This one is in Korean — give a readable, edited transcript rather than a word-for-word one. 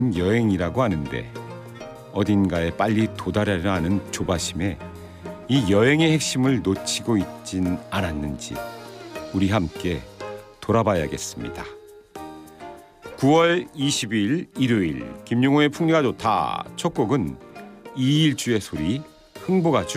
여행이라고 하는데 어딘가에 빨리 도달하려 하는 조바심에 이 여행의 핵심을 놓치고 있진 않았는지 우리 함께 돌아봐야겠습니다. 9월 22일 일요일 김용호의 풍류가 좋다. 첫 곡은 이일주의 소리 흥보가